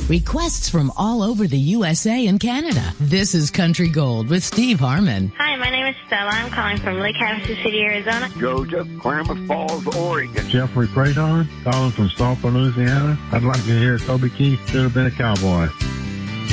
Requests from all over the USA and Canada. This is Country Gold with Steve Harmon. Hi, my name is Stella. I'm calling from Lake Havasu City, Arizona. Georgia, Klamath Falls, Oregon. Jeffrey Creighton, calling from Salford, Louisiana. I'd like to hear Toby Keith Should Have Been a Cowboy.